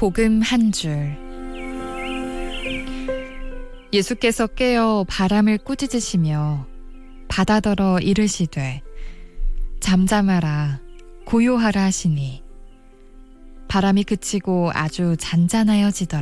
복음 한 줄. 예수께서 깨어 바람을 꾸짖으시며 바다더러 이르시되 잠잠하라 고요하라 하시니 바람이 그치고 아주 잔잔하여지더라.